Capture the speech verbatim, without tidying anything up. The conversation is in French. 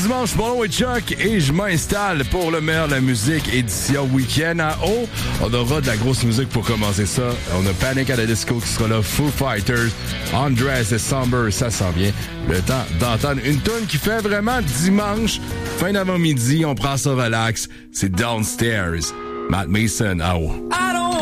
dimanche, mon nom est Chuck et je m'installe pour le meilleur de la musique, édition week-end à haut. On aura de la grosse musique pour commencer ça. On a Panic at the Disco qui sera là, Foo Fighters, Andres et Somber, ça s'en vient. Le temps d'entendre une tune qui fait vraiment dimanche, fin d'avant-midi, on prend ça relax. C'est Downstairs. Matt Mason, à haut.